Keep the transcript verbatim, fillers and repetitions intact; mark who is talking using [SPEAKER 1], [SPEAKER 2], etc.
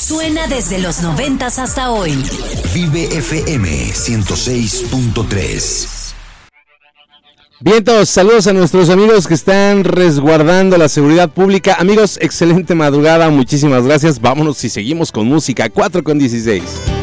[SPEAKER 1] Suena desde los noventas hasta hoy.
[SPEAKER 2] Vive F M ciento seis punto tres.
[SPEAKER 3] Vientos, saludos a nuestros amigos que están resguardando la seguridad pública. Amigos, excelente madrugada, muchísimas gracias. Vámonos y seguimos con música. cuatro con dieciséis.